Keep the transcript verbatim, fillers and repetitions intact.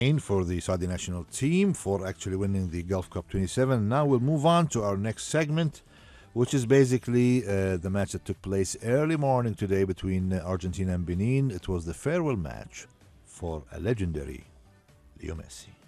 for the Saudi national team for actually winning the Gulf Cup twenty-seven. Now we'll move on to our next segment, which is basically uh, the match that took place early morning today between uh, Argentina and Benin. It was the farewell match for a legendary Leo Messi.